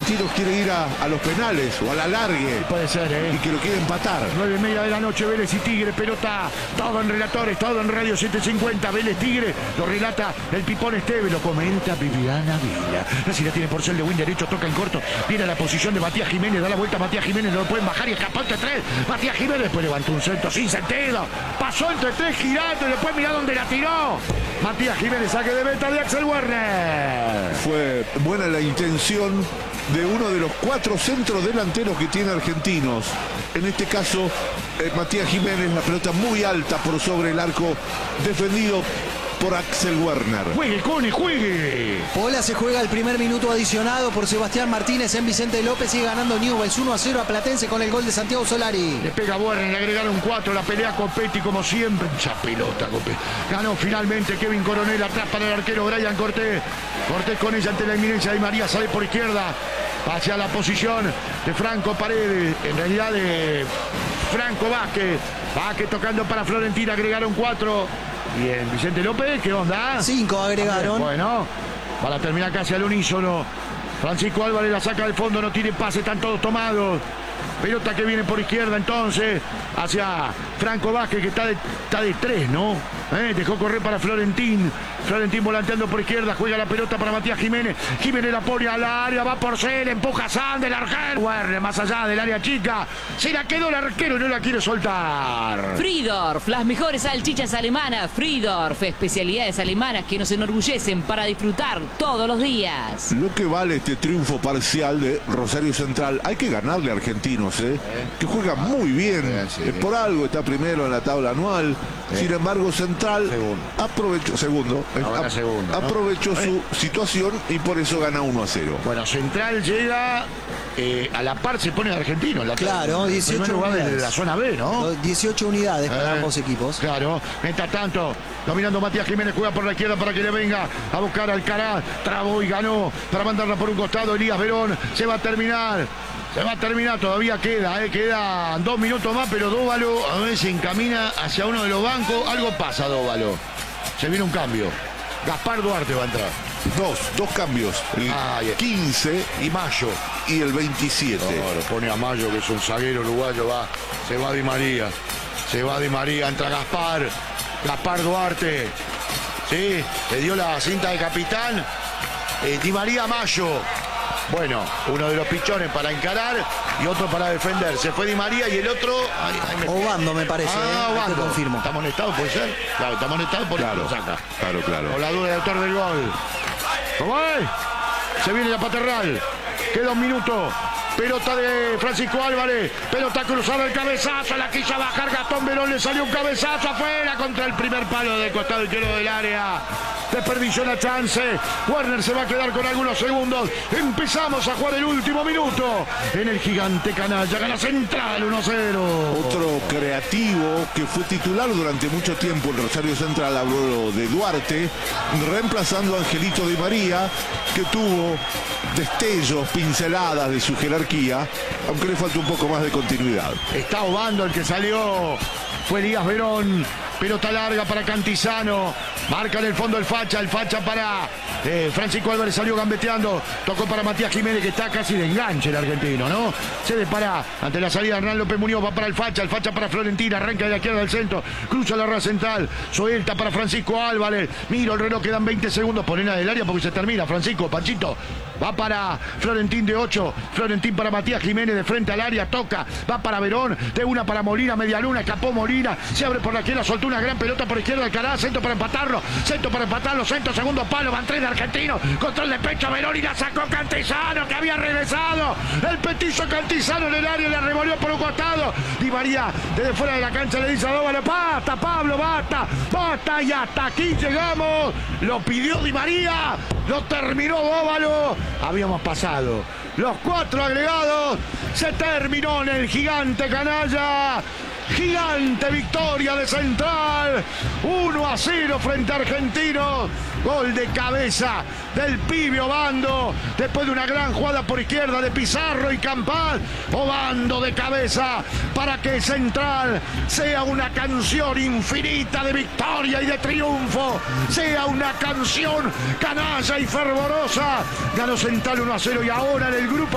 Argentinos quiere ir a los penales o al alargue. Puede ser, Y que lo quiere empatar. 9:30 de la noche, Vélez y Tigre, pelota, todo en relatores, todo en Radio 750, Vélez Tigre, lo relata el Pipón Esteve, lo comenta Viviana Vila. Así la tiene Porcel de win derecho, toca en corto, viene a la posición de Matías Jiménez, da la vuelta a Matías Jiménez, no lo pueden bajar y escapó entre tres. Matías Jiménez después levantó un centro sin sentido, pasó entre tres girando y después mirá dónde la tiró. Matías Jiménez, saque de meta de Axel Werner. Fue buena la intención de uno de los 4 centros delanteros que tiene Argentinos. En este caso, Matías Jiménez, la pelota muy alta por sobre el arco, defendido por Axel Werner. Juegue, Cone, juegue. Pola se juega el primer minuto adicionado por Sebastián Martínez en Vicente López. Sigue ganando Newell's 1-0 a Platense con el gol de Santiago Solari. Le pega Werner, le agregaron 4, la pelea Copetti como siempre. Mucha pelota, Copetti. Ganó finalmente Kevin Coronel, atrás para el arquero Brian Cortés. Cortés con ella ante la inminencia de María, sale por izquierda hacia la posición de Franco Paredes, en realidad de Franco Vázquez. Vázquez tocando para Florentina, agregaron 4. Bien, Vicente López, ¿qué onda? 5 agregaron. Bueno, para terminar casi al unísono. Francisco Álvarez la saca del fondo, no tiene pase, están todos tomados. Pelota que viene por izquierda entonces hacia Franco Vázquez, que está de 3, ¿no? Dejó correr para Florentín. Florentín volanteando por izquierda, juega la pelota para Matías Jiménez. Jiménez la pone al área, va por Porcel, empuja a Sand, el arquero. Werner más allá del área chica. Se la quedó el arquero y no la quiere soltar. Friedorf, las mejores salchichas alemanas. Friedorf, especialidades alemanas que nos enorgullecen para disfrutar todos los días. Lo que vale este triunfo parcial de Rosario Central, hay que ganarle a Argentinos, que juega muy bien. Por algo está primero en la tabla anual. Sin embargo, Central aprovechó aprovechó su situación y por eso gana 1-0. Bueno, Central llega a la par, se pone de Argentino. Claro, 18 unidades. De la zona B, ¿no? 18 unidades para ambos equipos. Claro, mientras tanto, dominando Matías Jiménez, juega por la izquierda para que le venga a buscar al Alcaraz. Trabó y ganó para mandarla por un costado. Elías Verón, se va a terminar. Todavía quedan 2 minutos más, pero Dóvalo a ver se encamina hacia uno de los bancos. Algo pasa, Dóvalo. Se viene un cambio. Gaspar Duarte va a entrar. Dos cambios. El 15 y Mayo. Y el 27. Lo pone a Mayo, que es un zaguero uruguayo. Se va Di María. Entra Gaspar Duarte. Sí, le dio la cinta de capitán. Di María Mayo. Bueno, uno de los pichones para encarar y otro para defender. Se fue Di María y el otro... Obando, me parece. Obando. Te confirmo. ¿Está amonestado, puede ser? Claro, está amonestado, por eso lo saca. Claro. Con la duda del autor del gol. ¿Cómo es? Se viene la Paternal. Queda 1 minuto. Pelota de Francisco Álvarez. Pelota cruzada, el cabezazo. La quiso bajar Gastón Verón. Le salió un cabezazo afuera contra el primer palo del costado izquierdo del área. Desperdició la chance. Werner se va a quedar con algunos segundos. Empezamos a jugar el último minuto. En el Gigante Canalla. Gana Central 1-0. Otro creativo que fue titular durante mucho tiempo en Rosario Central, habló de Duarte, reemplazando a Angelito Di María, que tuvo destellos, pinceladas de su jerarquía, aunque le falta un poco más de continuidad. Está Obando el que salió. Fue Elías Verón. Pelota larga para Cantizano. Marca en el fondo el Facha para Francisco Álvarez, salió gambeteando. Tocó para Matías Jiménez, que está casi de enganche el argentino, ¿no? Se depara ante la salida de Hernán López Muñoz, va para el Facha para Florentina, arranca de la izquierda del centro, cruza la red central, suelta para Francisco Álvarez. Miro el reloj, quedan 20 segundos, ponela del área porque se termina. Francisco, Panchito, va para Florentín de 8, Florentín para Matías Jiménez de frente al área, toca, va para Verón, de una para Molina, media luna, escapó Molina, se abre por la izquierda, soltó una gran pelota por izquierda, Alcaraz, centro para empatarlo, centro, segundo palo, van 3 de Argentino, control de pecho Verón y la sacó Cantizano, que había regresado, el petizo Cantizano en el área, le revolvió por un costado. Di María desde fuera de la cancha le dice a Dóvalo: basta Pablo, basta, y hasta aquí llegamos. Lo pidió Di María, lo terminó Dóvalo. Habíamos pasado los 4 agregados, se terminó en el Gigante Canalla. Gigante victoria de Central, 1-0 frente a Argentinos. Gol de cabeza del pibe Obando, después de una gran jugada por izquierda de Pizarro y Campal. Obando de cabeza para que Central sea una canción infinita de victoria y de triunfo, sea una canción canalla y fervorosa. Ganó Central 1-0 y ahora en el grupo